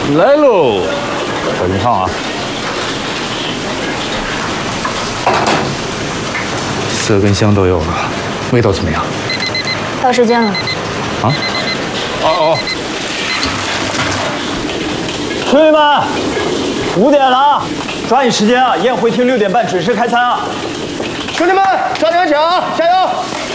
来喽，小心烫啊！色跟香都有了，味道怎么样？ 到时间了。 啊？哦。 兄弟们，5点了啊，抓紧时间啊！宴会厅6点半准时开餐啊！兄弟们，抓紧抢，加油！